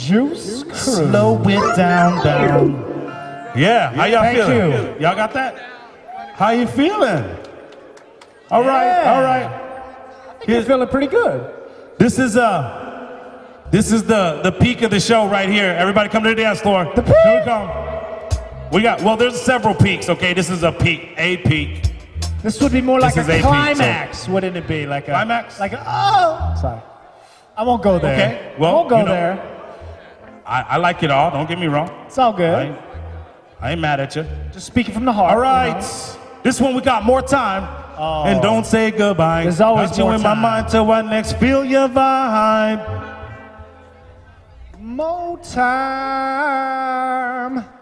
Juice Crew. Slow it down. Yeah, how y'all Thank feeling? you. Y'all got that? How you feeling? All right. I think you're feeling pretty good. This is the peak of the show right here. Everybody come to the dance floor. The peak? Here we come. There's several peaks, okay? This is a peak. This would be more like This a is AP, climax, wouldn't it be? Like a Climax? Like sorry. I won't go there. Okay, well, I won't go you know, there. I like it all, don't get me wrong. It's all good. I ain't mad at you. Just speaking from the heart. All right. You know? This one we got more time. And don't say goodbye. There's always got you more in time. my mind till I next feel your vibe. More time.